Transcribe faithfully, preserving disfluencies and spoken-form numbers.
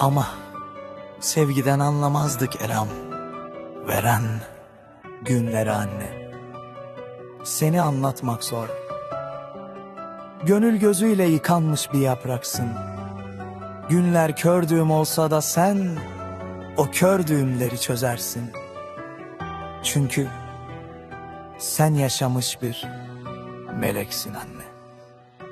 Ama sevgiden anlamazdık Eram. Veren günleri anne. Seni anlatmak zor. Gönül gözüyle yıkanmış bir yapraksın. Günler kör düğüm olsa da sen o kör düğümleri çözersin. Çünkü sen yaşamış bir meleksin anne.